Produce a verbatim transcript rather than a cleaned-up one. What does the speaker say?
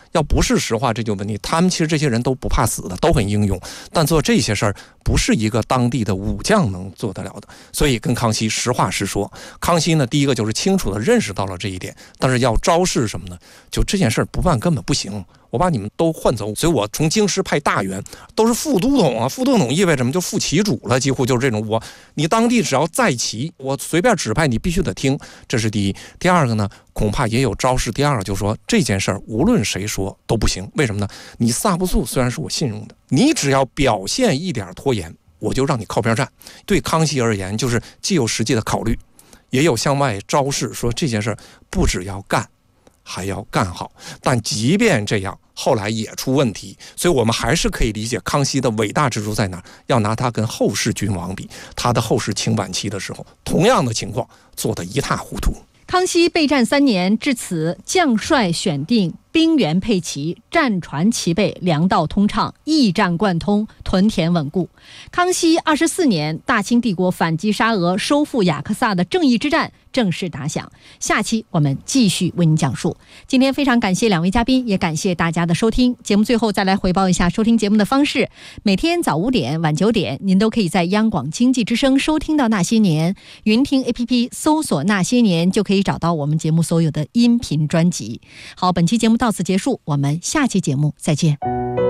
要不是实话，这就问题。他们其实这些人都不怕死的，都很英勇，但做这些事儿不是一个当地的武将能做得了的。所以跟康熙实话实说，康熙呢，第一个就是清楚地认识到了这一点，但是要昭示什么呢？就这件事儿不办根本不行。我把你们都换走，所以我从京师派大员，都是副都统啊。副都统意味着什么？就副旗主了，几乎就是这种。我你当地只要在旗，我随便指派你必须得听，这是第一。第二个呢，恐怕也有昭示。第二个就是说这件事儿无论谁说都不行，为什么呢？你萨布素虽然是我信用的，你只要表现一点拖延，我就让你靠边站。对康熙而言，就是既有实际的考虑，也有向外昭示，说这件事儿不只要干，还要干好。但即便这样，后来也出问题，所以我们还是可以理解康熙的伟大之处在哪儿。要拿他跟后世君王比，他的后世清晚期的时候，同样的情况做得一塌糊涂。 康熙备战三年，至此将帅选定，兵员配齐，战船齐备，粮道通畅，驿站贯通，屯田稳固。康熙二十四年，大清帝国反击沙俄、收复雅克萨的正义之战正式打响。下期我们继续为您讲述。今天非常感谢两位嘉宾，也感谢大家的收听。节目最后再来回报一下收听节目的方式：每天早五点、晚九点，您都可以在央广经济之声收听到《那些年》，云听 A P P 搜索《那些年》就可以找到我们节目所有的音频专辑。好，本期节目到此结束，我们下期节目再见。